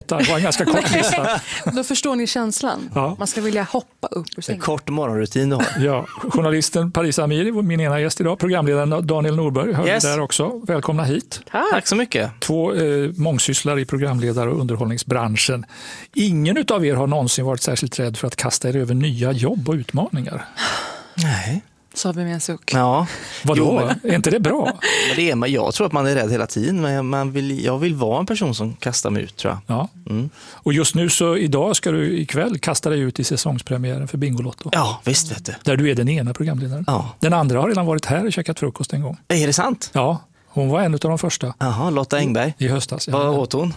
låtar. Det var en ganska kort lista. Då förstår ni känslan. Ja. Man ska vilja hoppa upp ur En sängen. kort morgonrutin då. Ja, journalisten Parisa Amiri var min ena gäst idag. Programledaren Daniel Norberg hörde Yes. där också. Välkomna hit. Tack så mycket. 2 mångsysslare i programledare- och underhållningsbranschen. Ingen av er har någonsin varit särskilt rädd för att kasta er över nya jobb och utmaningar. Nej. Sa vi med en suck. Ja. Vadå? Jo, Är inte det bra? men det är man. Jag tror att man är rädd hela tiden, men jag vill vara en person som kastar mig ut, tror jag. Ja. Och just nu så idag ska du ikväll kasta dig ut i säsongspremiären för Bingolotto. Ja, visst vet du. Där du är den ena programledaren. Ja. Den andra har redan varit här och käkat frukost en gång. Är det sant? Ja, hon var en av de första Jaha, Lotta Engberg. i höstas. Vad åt hon?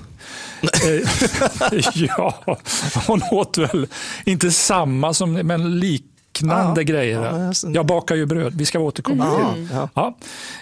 Ja, hon åt väl inte samma som, men liknande grejer. Jag bakar ju bröd, vi ska återkomma till. Ja. Ja.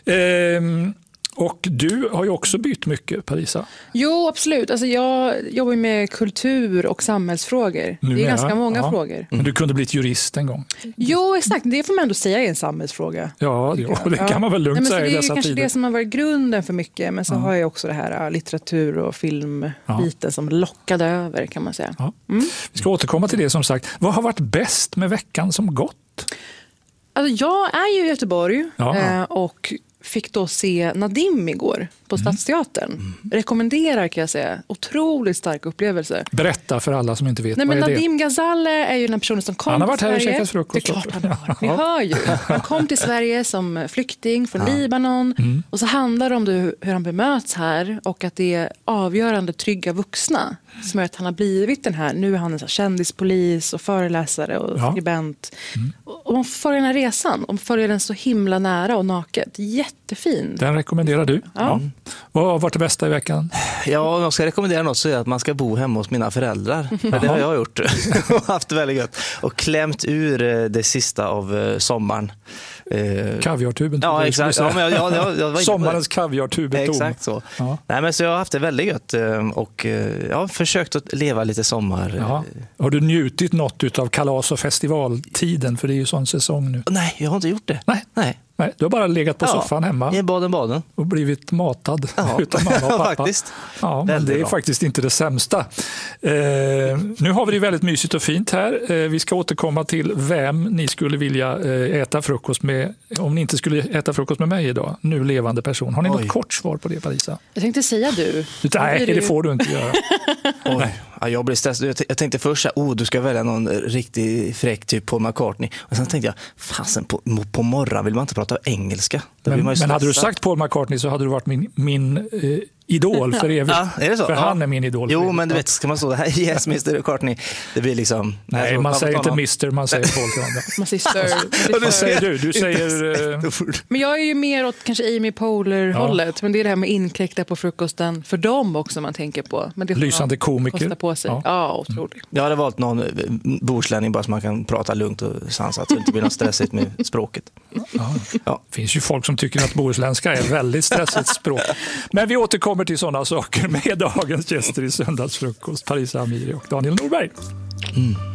Och du har ju också bytt mycket, Parisa. Jo, absolut. Alltså, jag jobbar med kultur och samhällsfrågor. Det är Numera, ganska många ja. frågor. Men du kunde blivit jurist en gång. Jo, exakt. Det får man ändå säga är en samhällsfråga. Ja, det kan man väl lugnt Nej, men så säga i det är dessa kanske tider. det som har varit grunden för mycket. Men så har jag också det här litteratur- och filmbiten som lockade över, kan man säga. Ja. Vi ska återkomma till det som sagt. Vad har varit bäst med veckan som gått? Alltså, jag är ju i Göteborg Ja. Och fick då se Nadim igår på Stadsteatern. Rekommenderar, kan jag säga. Otroligt stark upplevelse. Berätta för alla som inte vet. Nej, men vad är Nadim Ghazale är ju den personen som kom Han har varit till här och Sverige. käkat frukost. Det är klart han har. Ni hör ju. Han kom till Sverige som flykting från Libanon. Och så handlar det om hur han bemöts här. Och att det är avgörande trygga vuxna som gör att han har blivit den här. Nu är han en kändispolis och föreläsare och skribent. Och man följer den här resan. Och följer den så himla nära och naket. Jättefin. Den rekommenderar du. Ja. Vad har varit det bästa i veckan? Ja, om jag ska rekommendera något så är det att man ska bo hemma hos mina föräldrar. Det har jag gjort och haft det väldigt gött. Och klämt ur det sista av sommaren. Kaviartuben. Ja, exakt. Ja, men jag var inte på det. Sommarens kaviartub är tom. Exakt så. Ja. Nej, men så jag har haft det väldigt gött och jag har försökt att leva lite sommar. Ja. Har du njutit något av kalas- och festivaltiden? För det är ju sån säsong nu. Nej, jag har inte gjort det. Nej, du har bara legat på soffan hemma I baden. och blivit matad utav mamma och pappa. Faktiskt. Ja, men det är faktiskt inte det sämsta. Nu har vi det väldigt mysigt och fint här. Vi ska återkomma till vem ni skulle vilja äta frukost med om ni inte skulle äta frukost med mig idag. Nu levande person. Har ni något kort svar på det, Parisa? Jag tänkte säga du. Nej, det får du inte göra. Oj. Ja, jag blev stressad. Jag tänkte först att du ska välja någon riktigt fräck typ Paul McCartney. Och sen tänkte jag, fasen på morgon vill man inte prata engelska. Men hade du sagt Paul McCartney så hade du varit min idol för evigt. Ja, är det så? För han är min idol. Jo, men du vet, ska man stå här, yes, Mr. McCartney. Det blir liksom... Nej, man säger inte Mr, man säger Paul. Man säger Vad säger du? Du säger... Men jag är ju mer åt kanske Amy Poehler-hållet. Men det är det här med inkräkta på frukosten för dem också man tänker på. Men det får Lysande komiker. kosta på sig. Ja, otroligt. Jag hade valt någon borslänning bara så man kan prata lugnt och sansat så det inte blir något stressigt med språket. Ja. Det finns ju folk som tycker att bohuslänska är väldigt stressigt språk. Men vi återkommer till sådana saker med dagens gäster i Söndagsfrukost, Parisa Amiri och Daniel Norberg.